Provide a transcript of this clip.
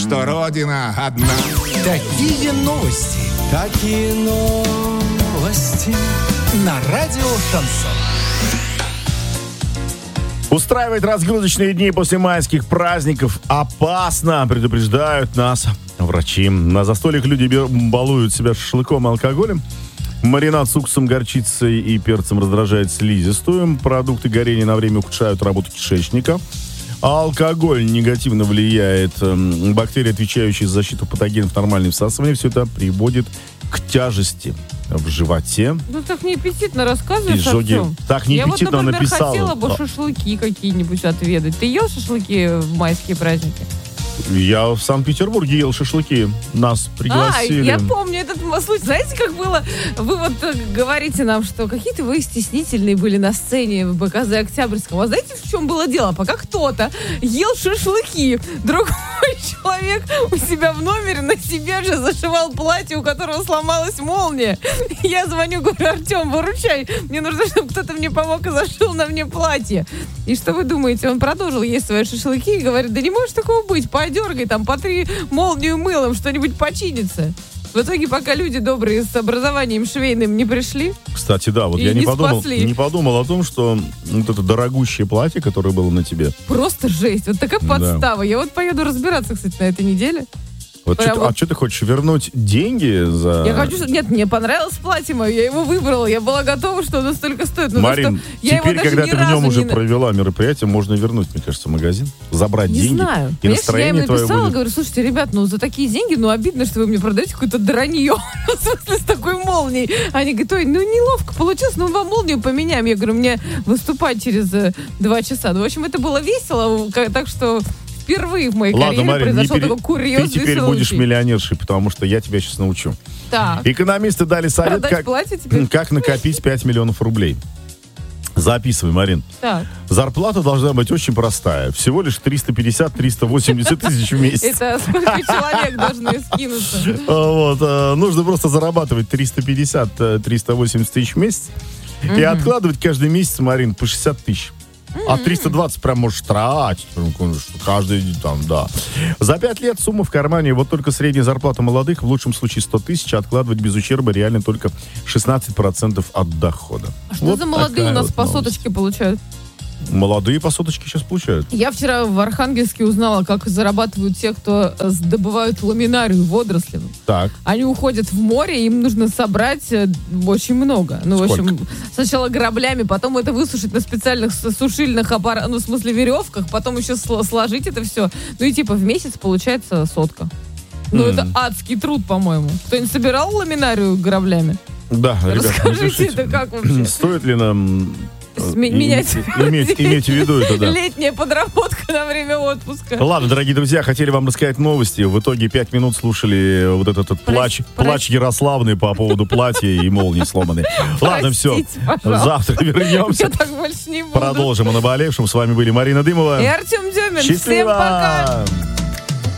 что Родина одна. Такие новости. Какие новости? На радио «Шансон». Устраивать разгрузочные дни после майских праздников опасно, предупреждают нас врачи. На застольях люди балуют себя шашлыком и алкоголем. Маринад с уксусом, горчицей и перцем раздражает слизистую. Продукты горения на время ухудшают работу кишечника. Алкоголь негативно влияет бактерии, отвечающие за защиту патогенов, нормальное всасывание. Все это приводит к тяжести в животе. Ну, так неаппетитно рассказываешь, изжоги. Артем. Так неаппетитно я вот, например, написал. хотела бы шашлыки какие-нибудь отведать. Ты ел шашлыки в майские праздники? Я в Санкт-Петербурге ел шашлыки. Нас пригласили. Я помню этот случай. Знаете, как было? Вы вот говорите нам, что какие-то вы стеснительные были на сцене в БКЗ Октябрьском. А знаете, в чем было дело? Пока кто-то ел шашлыки, другой человек у себя в номере на себе же зашивал платье, у которого сломалась молния. Я звоню, говорю: Артем, выручай. Мне нужно, чтобы кто-то мне помог и зашил на мне платье. И что вы думаете? Он продолжил есть свои шашлыки и говорит: да не может такого быть. Подергай там, потри молнию мылом, что-нибудь починится. В итоге, пока люди добрые с образованием швейным не пришли. Кстати, да, вот я не подумал о том, что вот это дорогущее платье, которое было на тебе. Просто жесть. Вот такая подстава. Я вот поеду разбираться, кстати, на этой неделе. Вот что ты хочешь, вернуть деньги за... Я хочу... Нет, мне понравилось платье мое, я его выбрала. Я была готова, что оно столько стоит. Но Марин, теперь, когда ты в нем уже провела мероприятие, можно вернуть, мне кажется, в магазин, забрать деньги. Не знаю. И настроение твое будет... Я им написала, говорю: слушайте, ребят, ну за такие деньги, ну обидно, что вы мне продаете какое-то дранье. В смысле, с такой молнией. Они говорят: ой, ну неловко получилось, ну вам молнию поменяем. Я говорю: мне выступать через 2 часа. Ну, в общем, это было весело, так что... Впервые в моей карьере Марин, произошел такой курьезный ты теперь случай. Будешь миллионершей, потому что я тебя сейчас научу. Так. Экономисты дали совет, как накопить 5 миллионов рублей. Записывай, Марин. Так. Зарплата должна быть очень простая. Всего лишь 350-380 тысяч в месяц. Это сколько человек должны скинуться? Вот. Нужно просто зарабатывать 350-380 тысяч в месяц. И откладывать каждый месяц, Марин, по 60 тысяч. А 320 прям можешь тратить. Каждый день там, да. За 5 лет сумма в кармане. Вот только средняя зарплата молодых, в лучшем случае 100 тысяч, откладывать без ущерба реально только 16% от дохода. А что за молодые у нас по соточке получают? Молодые по соточке сейчас получают. Я вчера в Архангельске узнала, как зарабатывают те, кто добывают ламинарию водорослей. Так. Они уходят в море, им нужно собрать очень много. Ну, сколько? в общем, сначала граблями, потом это высушить на специальных сушильных аппаратах, ну, в смысле, веревках, потом еще сложить это все. Ну, и типа в месяц получается 100. Ну, это адский труд, по-моему. Кто-нибудь собирал ламинарию граблями? Да, ребята, расскажите, это как вообще? Стоит ли нам... иметь в виду это, да. Летняя подработка на время отпуска. Ладно, дорогие друзья, хотели вам рассказать новости. В итоге 5 минут слушали вот этот плач Ярославны по поводу платья и молнии сломанной. Ладно, все. Завтра вернемся. Я так больше не буду. Продолжим о наболевшем. С вами были Марина Дымова и Артем Демин. Счастливо! Всем пока!